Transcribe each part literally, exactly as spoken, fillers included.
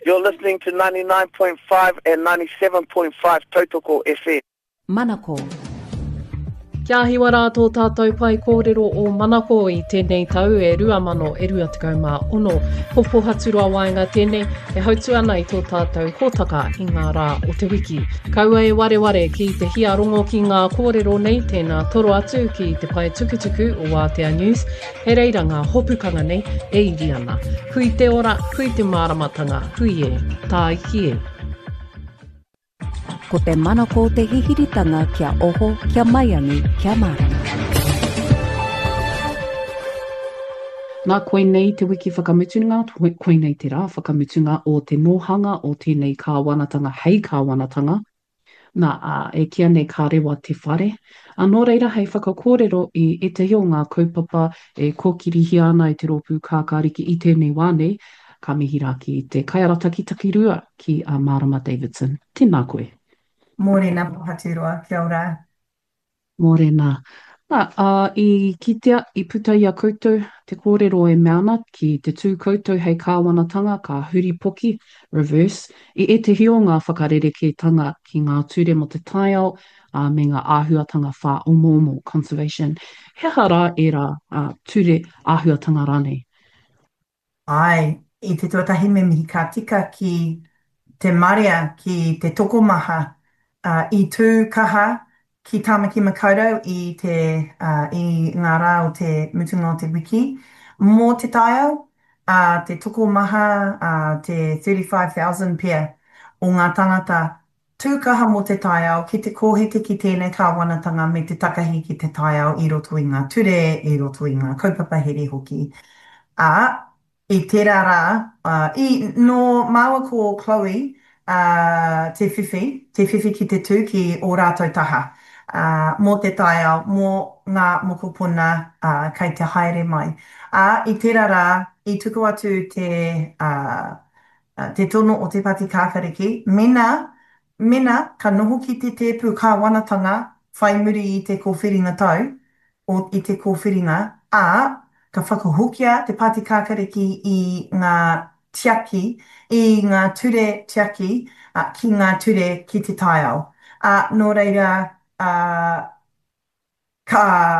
You're listening to ninety-nine point five and ninety-seven point five Tautoko F M. Manako. Kia hiwa rātou tātou pai kōrero o Manako i tēnei tau e rua mano e rua tekau mā ono. Popo haturua waenga tēnei e hautu ana i tō tātou hōtaka i ngā rā o te wiki. Kaua e ware ware ki te hia rongo ki ngā kōrero nei tēnā toro atu ki te pai tukutuku o Wātea News. He reira ngā hopukanga nei e iri ana. Hui te ora, hui te māramatanga, hui e, tā iki e. Ko te manako te hihiritanga kia oho, kia maiangi, kia marama. Nā koe nei te wiki whakamutunga, koe nei te rā whakamutunga o te nohanga o tēnei kāwanatanga, hei kāwanatanga. Nā uh, e kia nei kā rewa te whare. Anō reira hei whakakōrero i e te hio ngā kaupapa e kōkirihi ana i te rōpū kākāriki i tēnei wānei, ka mihi rā ki te kaiarata ki takirua ki a uh, Marama Davidson. Tēnā koe. Mōrena pohatirua, kia ora. Mōrena. Nā, uh, i kitea, i puta i a koutou, te kōrero e meana ki te tū koutou hei kāwanatanga, ka huri poki, reverse, i e te hio ngā whakarereke-tanga ki ngā ture mo te taiao, uh, me ngā āhuatanga whā omo-omo, conservation. He hara e rā uh, ture āhuatanga rānei? Ai, i te tuatahi me mihi ka tika ki te marea, ki te tokomaha, uh, i tū kaha, ki Tāmaki Makaurau i, te, uh, i ngā rā o te mutunga o te wiki. Mō te taiao, uh, te tokomaha, uh, te thirty-five thousand pia o ngā tangata tūkaha mō te taiao, ki te kōhete ki tēnei kāwanatanga me te takahi ki te taiao i roto i ngā ture, i roto i ngā kaupapa here hoki. A, i tērā rā, uh, i no māua ko Chloe, uh, te whiwhi, te whiwhi ki te tū ki o rātou taha. Uh, mō te taiao, mō ngā mokopuna uh, kei te haere mai. A, i tērā rā, i tuku atu te, uh, uh, te tono o te pati kākariki, mena, mena ka noho ki te tēpū kāwanatanga whai muri i te kōwhiringa tau, o i te kōwhiringa, a, ka whakahukia te pāti kākariki i ngā tiaki, i ngā ture tiaki, uh, ki ngā ture ki te taiao. Uh, nō reira, uh, ka,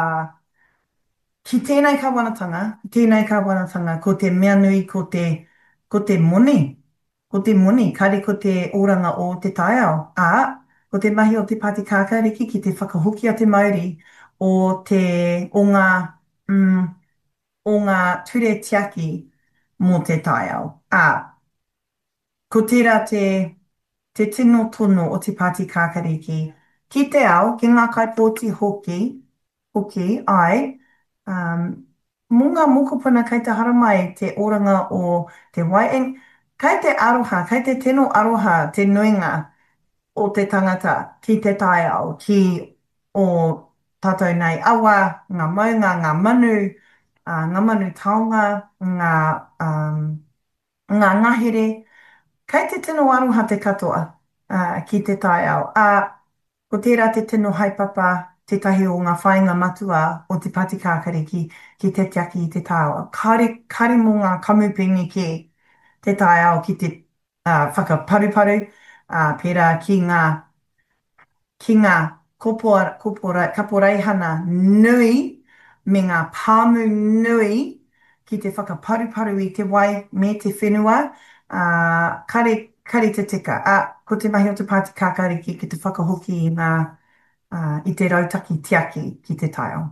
ki tēnei kāwanatanga, tēnei kāwanatanga, ko te mea nui, ko te, ko te moni, ko te moni, kare ko te oranga o te taiao. A, ko te mahi o te pāti kākariki ki te whakahukia te mauri o te, o ngā, mm, o ngā ture tiaki mō te taiao. A, ko tērā te, te tino tono o te pāti kākariki. Ki te ao, ki ngā kaipōti hoki, hoki, ai, um, mō ngā mokopuna kei te haramai te oranga o te waieng, kei te aroha, kei te tino aroha, te nuinga o te tangata ki te taiao, ki o tātou nei awa, ngā maunga, ngā manu, uh, ngā manu taonga, ngā, um, ngā ngahere, kei te tino aroha te katoa uh, ki te taiao. A, ko tērā te tino haipapa, tetahi o ngā whainga matua o te pāti kākariki ki te tiaki i te tāua. Kare, kare mō ngā kamupingi ki te taiao ki te uh, whakaparuparu, uh, pērā ki ngā, ki ngā kopora, kopora, kaporeihana nui, me ngā pāmu nui, ki te whakaparuparu i te wai me te whenua, uh, kare, kare te tika. A, ko te mahi o te pāti kākariki ki te whakahoki i ngā, uh, i te rautaki tiaki ki te taiao.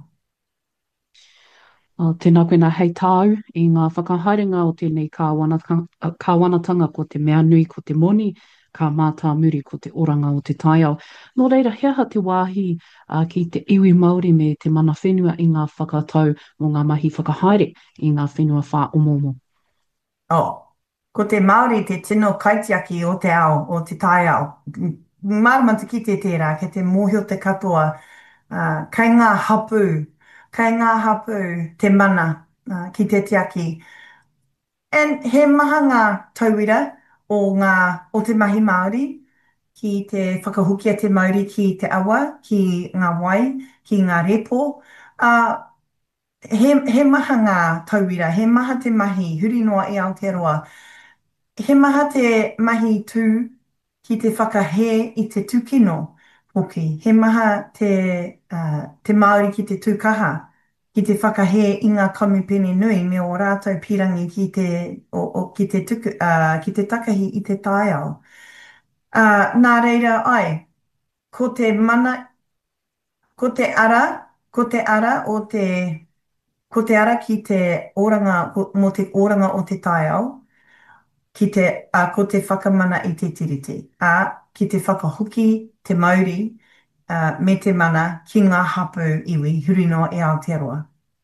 Uh, tēnā koe hei tāu i ngā whakahaerenga o tēnei kāwanatanga, kāwanatanga ko te mea nui ko te moni, ka mātā muri ko te oranga o te taiao. Nō reira, heaha te wāhi uh, ki te iwi Māori me te mana whenua i ngā whakatau o ngā mahi whakahaere i ngā whenua whā omomo. Oh, ko te Māori te tino kaitiaki o te ao, o te taiao. Māramata ki te tērā, ke te mōhio te katoa, uh, kei ngā hapu, kei ngā hapu te mana uh, ki te tiaki. And he maha ngā tauira o, ngā, o te mahi Māori ki te whakahukia te Māori ki te awa, ki ngā wai, ki ngā repo. Uh, he, he maha ngā tauira, he maha te mahi, huri noa i Aotearoa. He maha te mahi tū ki te whakahē i te tūkino hoki. He maha te, uh, te Māori ki te tūkaha ki te whakahē i ngā kamupene nui me o rātou pirangi ki te, o, o, ki te, tuku, uh, ki te takahi i te tāiao. Uh, nā reira ai, ko te mana, ko te ara, ko te ara o te, ko te ara ki te oranga, mo te oranga o te tāiao, ki te, a ko te whakamana i te tiriti. A ki te whakahoki, te mauri, uh, me te mana ki ngā hapu iwi, huri no e Aotearoa.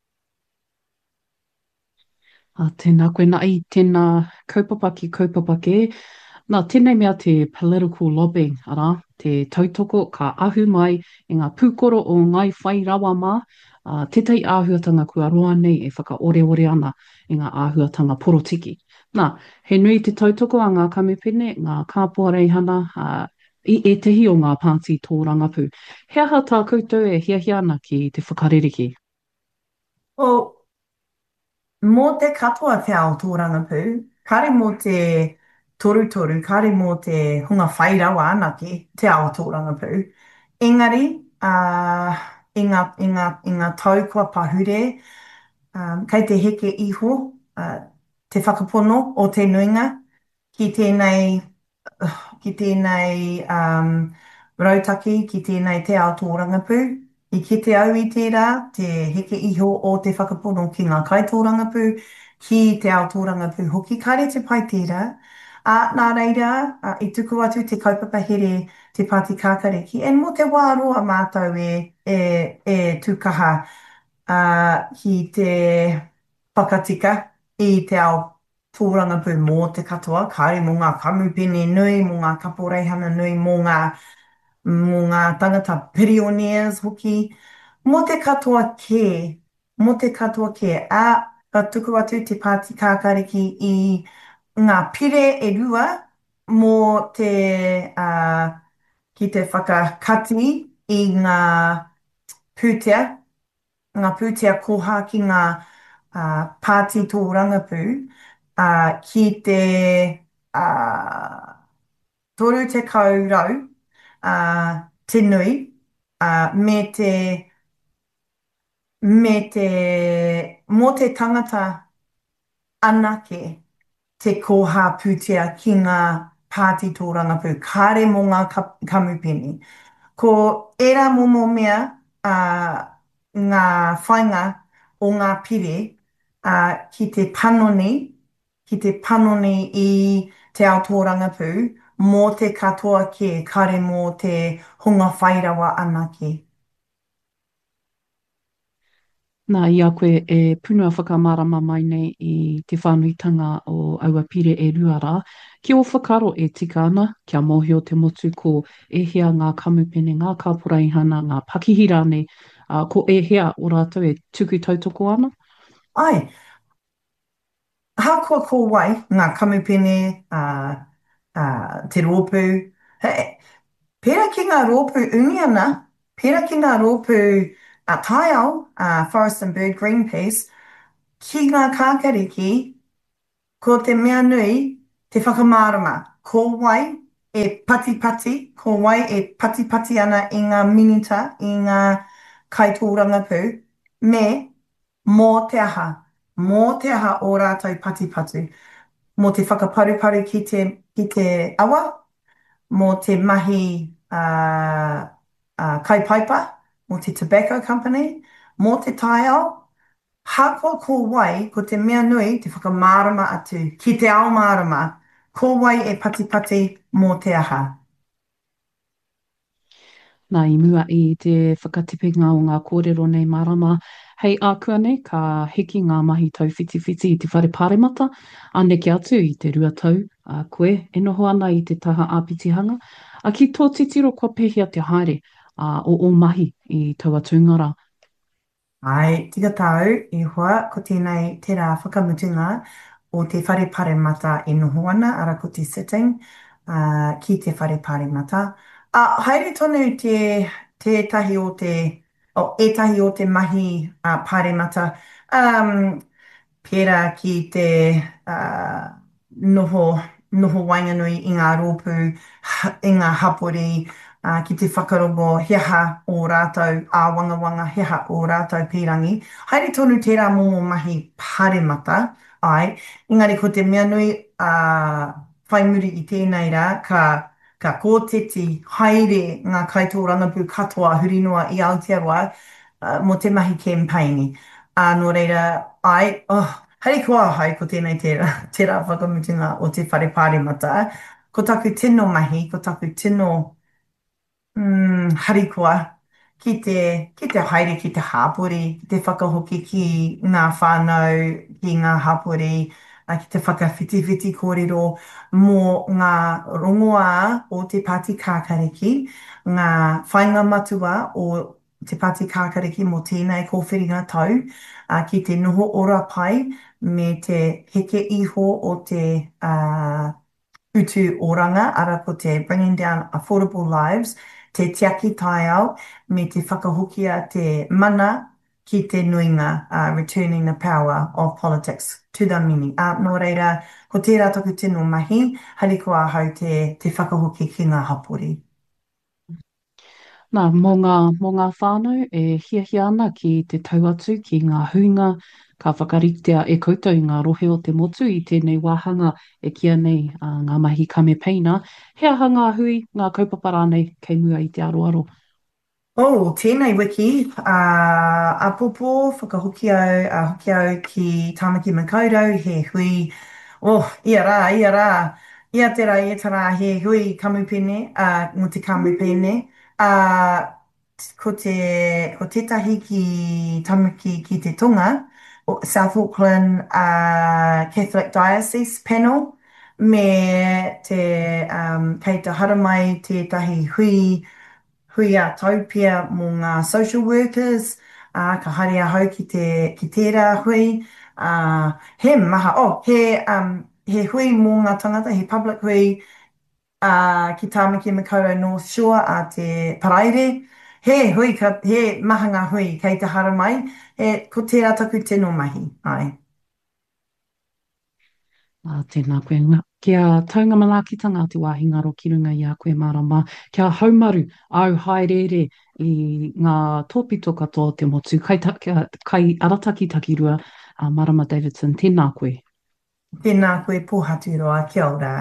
A tēnā koe nā i tēnā kaupapa ki kaupapa ke. Nā, tēnei mea te political lobbying, ara, te tautoko ka ahu mai i ngā pūkoro o ngai whai rawa mā, uh, tētai āhuatanga kua roa nei e whakaore ore ana i ngā āhuatanga porotiki. Nā, he nui te tautoko a ngā kamupene, ngā kāpua reihana, uh, i e tehi o ngā pāti tō rangapu. He aha tā koutou e hiahia ana ki te whakaririki? O, mō te katoa te ao tō rangapū, kare mō te torutoru, kare mō te hunga whairawa anake te ao tō rangapū. Engari, uh, i, ngā, i, ngā, i ngā tau kua pahure, um, kei te heke iho, uh, te whakapono o te nuinga, ki tēnei, uh, ki tēnei um, rautaki, ki tēnei te ao tō rangapū. I kite au i tērā, te heke iho o te whakapono ki ngā kaitōrangapū, ki te ao tōrangapū hoki, kare te pai tērā. A nā reira, a, i tuku atu te kaupapa here te Pāti Kākariki, e mo te wāroa mātou e, e, e tukaha uh, ki te whakatika i te ao tōrangapū mō te katoa, kare mō ngā kamupene nui, mō ngā kaporeihana nui, mō ngā mō ngā tangata pioneers hoki, mō te katoa kē, mō te katoa kē, a ka tuku atu te Pāti Kākariki i ngā pire e rua mō te, uh, ki te whakakati i ngā pūtea, ngā pūtea koha ki ngā uh, pāti tō rangapū, uh, ki te uh, toru te kaurau, uh, te nui, uh, me te, me te, mō te tangata anake te koha pūtea ki ngā pāti tō rangapū, kāre mō ngā kamupene. Ko era momo mea uh, ngā whainga o ngā pire uh, ki te panoni, ki te panoni i te ao tō rangapū, mō te katoa ke kare mō te hunga whairawa anake. Nā, i a koe e punua whakamārama mai nei i te whānuitanga o aua pire e ruara. Ki o whakaro e tika ana, kia mōhio te motu ko e hea ngā kamupene, ngā kāporeihana, ngā pakihira nei, uh, ko e hea o rātou e tuku tautoko ana? Ai, hākua ko wai ngā kamupene, uh, uh, te rōpū. He, pērā ki ngā rōpū uni ana, pērā ki ngā rōpū uh, taiao, uh, Forest and Bird Greenpeace, ki ngā kākariki, ko te mea nui, te whakamārama. Ko wai e pati pati, ko wai e pati pati ana i ngā minita, i ngā kaitōrangapū, me mō te aha, mō te aha o rātou pati pati. Mō te whakaparuparu ki te, ki te awa, mō te mahi uh, uh, kaipaipa, mō te tobacco company, mō te taiao, hākua ko wai, ko te mea nui, te whakamārama atu, ki te ao mārama, ko wai e pati pati mō te aha. Nā, i mua i te whakatipenga o ngā kōrero nei marama. Hei ākua nei, ka hiki ngā mahi tau whiti whiti i te whare pāremata, aneke atu i te rua tau, a koe, e noho ana i te taha āpitihanga, a ki tō titiro kua pehia te haere a, o o mahi i taua tūngara. Ai, tika tau, i hoa, ko tēnei tērā whakamutunga o te whare pāremata e noho ana, ara ko te sitting, uh, ki te whare pāremata. A uh, haere tonu te, te tahi o te, o e tahi o te mahi uh, pāremata, um, pērā ki te uh, noho noho wainganui i ngā rōpū, ha- i ngā hapori, uh, ki te whakarongo heha o rātou, a wanga wanga heha o rātou pīrangi. Haere tonu tērā momo mahi pāremata, ai, engari ko te mea nui a whai muri i tēnei rā, ka, ka kōteti haere ngā kaitō rangapū katoa hurinua i Aotearoa uh, mo te mahi campaigni. A nō reira, ai, oh, hei kua hai ko tēnei tērā, tērā whakamutunga o te whare pāremata. Ko taku tino mahi, ko taku tino mm, harikoa ki te, ki te haere, ki te hāpori, ki te whakahoki ki ngā whānau, ki ngā hāpori, a ki te whakawhitiwhiti kōrero mō ngā rongoā o te Pāti Kākariki, ngā whainga matua o te Pāti Kākariki mō tēnei kōwhiringa tau, a ki te noho ora pai me te heke iho o te uh, utu oranga, ara ko te Bringing Down Affordable Lives, te tiaki tai au, me te whakahokia te mana ki te nuinga, uh, returning the power of politics to the mini. Uh, nō reira, ko tērā taku tino mahi, hariko a hau te, te whakahoki ki ngā hapori. Nā, mō ngā, mō ngā whānau e hia hia ana ki te tauatu ki ngā huinga, ka whakaritea e koutou i ngā rohe o te motu i tēnei wāhanga e kia nei uh, ngā mahi kamepeina. Hea hanga hui ngā kaupapara nei kei mua i te aroaro. Oh, tēnei wiki, uh, a popo, whakahoki au, a hoki au ki Tāmaki Makaurau, he hui, oh, ia rā, ia rā, ia tērā, ia tērā, he hui kamupene, uh, mo te kamupene, uh, ko te, ko tētahi ki Tāmaki ki te tonga, o South Auckland uh, Catholic Diocese Panel, me te, um, kei te haramai tētahi hui, hui a taupia mō ngā social workers, uh, ka haere hau ki, te, ki tērā hui. Uh, he maha, oh, he, um, he hui mō ngā tangata, he public hui uh, ki Tāmaki Makaurau North Shore a te Paraire. He hui, ka, he maha ngā hui kei te hara mai, he, ko tērā taku tino mahi. Ai. Uh, tēnā koe ngā. Kia taunga manakitanga te wāhi ngaro ki runga i a koe marama. Kia haumaru au haerere i ngā tōpito katoa te motu. Kai, ta, kia, kai arataki takirua uh, Marama Davidson. Tēnā koe. Tēnā koe pōhaturoa, kia ora.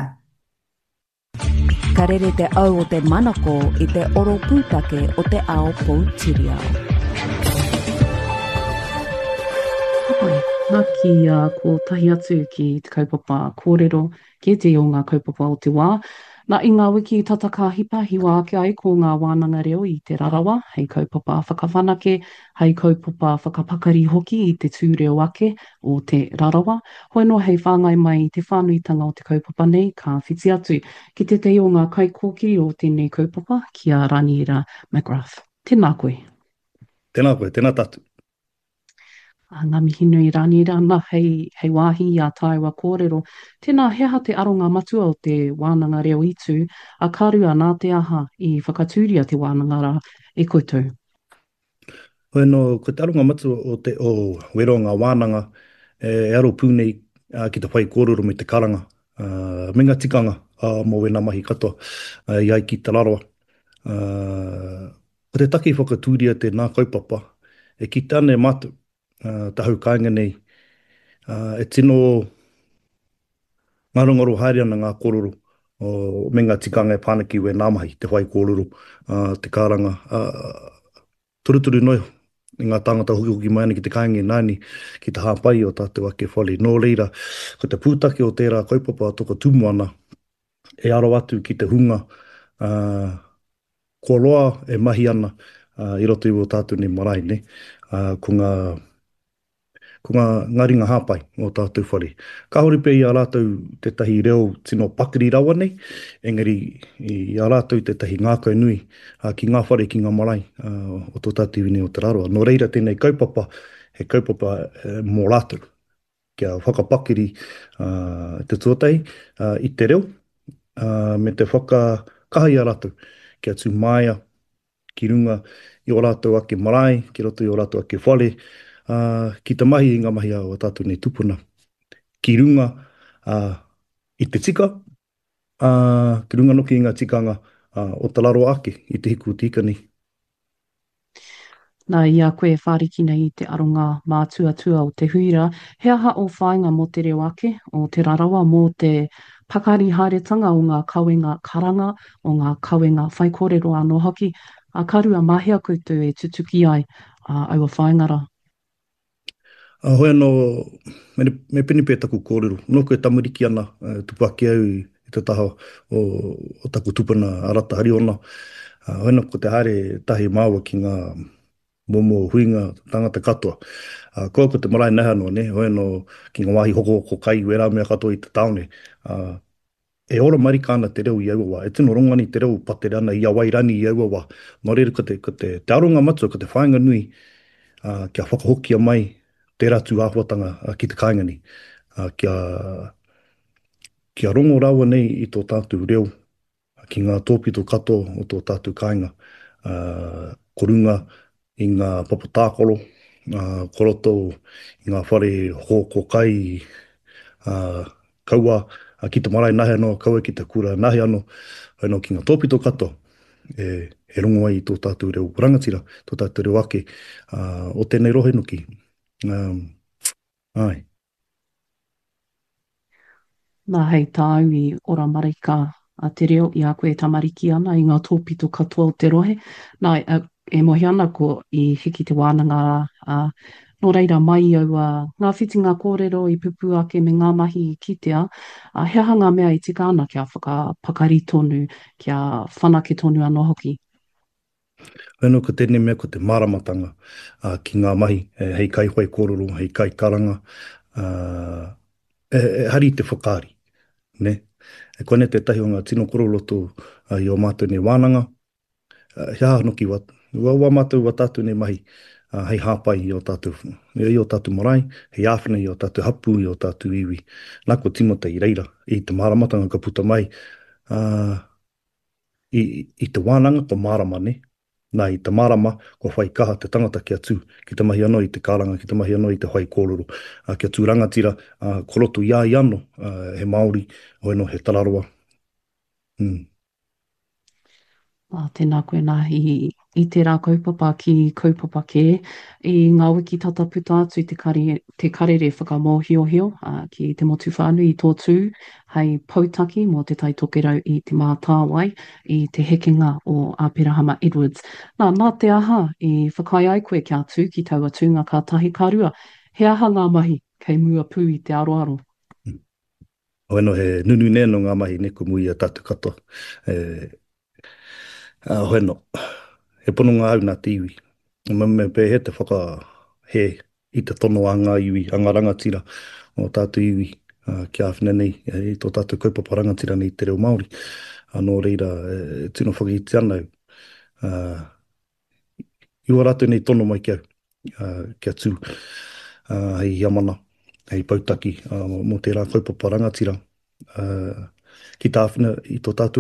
Ka rere te au o te manako i te oro pūtake o te ao Poutireo. Oi, nā ki uh, ko tahi atu ki te kaupapa kōrero, ki te o ngā kaupapa o te wā. Nā i ngā wiki tataka hipa hiwa ake ai ko ngā wānanga reo i te rarawa, hei kaupapa whakawhanake, hei kaupapa whakapakari hoki i te tūreo ake o te rarawa. Hoi no hei whāngai mai i te whānuitanga o te kaupapa nei, ka whiti atu ki te te o ngā kaikōki o tēnei kaupapa ki a Raniera McGrath. Tēnā koe. Tēnā koe, tēnā tatu. Uh, ngā mihi nui Raniera, nā hei, hei wāhi i a Tāiwa kōrero. Tēnā heha te aronga matua o te wānanga reo itu, a kārua nā te aha i whakatūria te wānanga rā e koutou. Hoi no, ko te aronga matua o te o wero ngā wānanga, e, e aro pūnei uh, ki te whai kōrero me te karanga. Uh, me ngā tikanga uh, mō wena mahi katoa uh, i ai ki te raroa. Uh, ko te taki whakatūria te nā kaupapa, e ki tāne mātu. Uh, te hau kāinga nei, uh, e tino ngarongaro haere ana ngā kōrero o me ngā tikanga e pānaki we nāmahi, te whai kōrero, uh, te kāranga. Uh, turuturu noi, i ngā tāngata hoki hoki mai ana ki te kāinga nāni, ki te hāpai o tātou ake whale. Nō reira, ko te pūtake o tērā kaupapa toko tumu ana, e aro atu ki te hunga, uh, ko roa e mahi ana, uh, i roto i o tātou ne marae, ne? Uh, ko ngā ko ngā, ngā ringa hāpai o tātou whare. Ka hori pē i a rātou te tahi reo tino pakiri rawa nei, engari i a rātou te tahi ngākau nui uh, ki ngā whare ki ngā marae uh, o tō tātou iwine o te raroa. Nō reira tēnei kaupapa, he kaupapa uh, mō rātou, kia whakapakiri uh, te tuatai uh, i te reo, uh, me te whakakahi a rātou, kia tū māia, ki runga i o rātou ake marae, ki roto i o rātou ake whare, Uh, ki te mahi i ngā mahi a o tātou nei tupuna. Ki runga uh, i te tika, Uh, te runga noki i ngā tikanga uh, o te laro ake i te hiku tika ni. Nā ia koe whārikina i te aronga mātuatua o te huira, he aha o whāinga mō te reo ake, o te rarawa mō te pakari haeretanga o ngā kawenga karanga, o ngā kawenga whaikōrero anō hoki, a karua mahea koutou e tutuki ai a aua whaingara. Uh, hoi anō, me, me pini pē taku kōrero, no koe tamariki ana, uh, tupu ake au i te taha o, o taku tupuna arata hari ona. Uh, hoi anō ko te haere tahi māua ki ngā momo huinga tangata katoa. Uh, koa ko te marae neha noa, ne? Hoi anō ki ngā wāhi hoko hoko kai wera mea katoa i te taone. Uh, e ora marika ana te reo i aua wā. E tino rongani te reo patere ana i awairani i aua wā. Nō reira ko te, ko te, te aronga matua, ko te whainga nui uh, kia whakahokia mai te ratu āhuatanga uh, ki te kāingani. Uh, kia, kia rongo rawa nei i tō tātou reo ki ngā tōpito katoa o tō tātou kāinga. Uh, korunga i ngā papatākoro, uh, koroto, i ngā whare hoko kai, uh, kaua, uh, ki te marae nahe anō, kaua ki te kura nahe anō, anō ki ngā tōpito katoa, e, e rongo ai i tō tātou reo rangatira, tō tātou reo ake, uh, o tēnei rohe nuki. Um, ai. Nā hei tāu i ora marika a te reo i a koe tamariki ana i ngā tōpito katoa o te rohe. Nā, uh, e mohi ana ko i hiki te wānanga uh, nō reira mai au uh, ngā whitinga kōrero i pupu ake me ngā mahi i kitea, uh, he aha ngā mea i tika ana kia whakapakari tonu, kia whanake tonu anō hoki. Whenua ko tēnei mea ko te māramatanga uh, ki ngā mahi, e, hei kai hoi kōrero, hei kai karanga, uh, e, e hari te whakaari, ne? E kone te tahi o ngā tino koroloto uh, i o mātou nei wānanga, uh, he aha noki watu. Ua ua mātou wa tātou nei mahi, uh, hei hāpai i o tātou, i o tātou marae, hei āwhina i o tātou hapu, i o tātou iwi. Nā ko timota i reira, i te māramatanga ka puta mai, uh, i, i te wānanga ko mārama ne. Nā i te mārama ko whai kaha te tangata kia tū, ki te mahi anō i te karanga, ki te mahi anō i te whai kōrero, uh, kia tū rangatira, uh, koroto ia i anō, uh, he Māori, o eno he Tararoa. Mm. Uh, tēnā koe nā i, i te rā kaupapa ki kaupapa ke, i ngā wiki tata puta atu i te, kare, te karere whakamōhiohio uh, ki te motu whānui i tō tū, hei pautaki mō te tai tokerau i te mātāwai i te hekenga o Āpirahama Edwards. Nā, nā te aha i whakai ai koe kia tū ki taua tūnga ka tahi karua, he aha ngā mahi kei mua pū i te aroaro. Mm. O eno he nunu neno ngā mahi ne ko mui a tatu katoa. E, Uh, hoeno, he pono ngā au nā te iwi. Me, me pē he te whaka he i te tono a ngā iwi, a ngā rangatira o tātou iwi uh, ki āwhina nei, i tō tātou kaupapa rangatira nei te reo Māori. Anō reira, e, tino whakaiti ana au. Uh, Iwa rātou nei tono mai kia, uh, kia tū, uh, hei hiamana, hei pautaki, uh, mō te rā kaupapa rangatira. Uh, ki tā āwhina i tō tātou